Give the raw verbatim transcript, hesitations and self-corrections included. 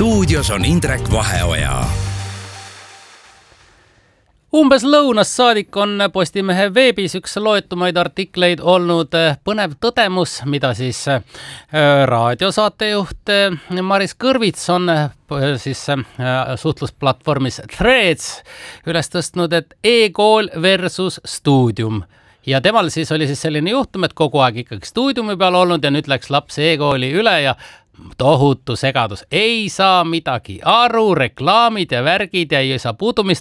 stuudios on Indrek Vaheoja. Umbes lõunast saadik on Postimehe veebis üks loetumaid artikleid olnud põnev tõdemus, mida siis raadiosaatejuht Maris Kõrvits on siis suhtlusplatvormis Threads üles tõstnud, et e-kool versus stuudium. Ja temal siis oli siis selline juhtum, et kogu aeg ikkagi stuudiumi peal olnud ja nüüd läks laps e-kooli üle ja tohutu segadus. Ei saa midagi aru, reklaamid ja värgid ja ei saa puudumist